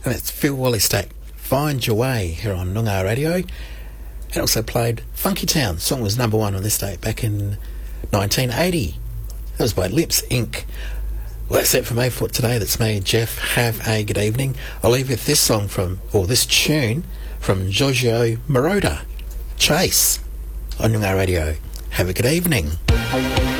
And it's Phil Wally-Stack, Find Your Way, here on Noongar Radio. And also played Funky Town. The song was number one on this date back in 1980. That was by Lips Inc. Well, that's it for me for today. That's me, Jeff. Have a good evening. I'll leave you with this song this tune from Giorgio Moroder, Chase, on Noongar Radio. Have a good evening.